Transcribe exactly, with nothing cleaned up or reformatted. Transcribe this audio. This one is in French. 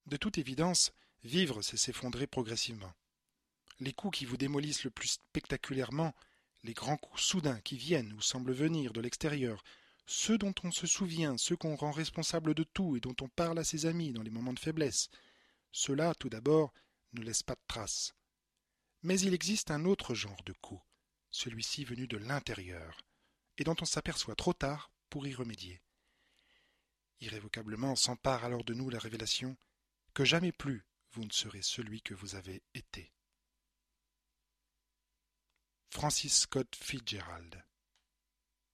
De toute évidence, vivre, c'est s'effondrer progressivement. Les coups qui vous démolissent le plus spectaculairement, les grands coups soudains qui viennent ou semblent venir de l'extérieur, ceux dont on se souvient, ceux qu'on rend responsables de tout et dont on parle à ses amis dans les moments de faiblesse, ceux-là, tout d'abord, ne laissent pas de traces. Mais il existe un autre genre de coup, celui-ci venu de l'intérieur, et dont on s'aperçoit trop tard pour y remédier. Irrévocablement s'empare alors de nous la révélation que jamais plus vous ne serez celui que vous avez été. Francis Scott Fitzgerald.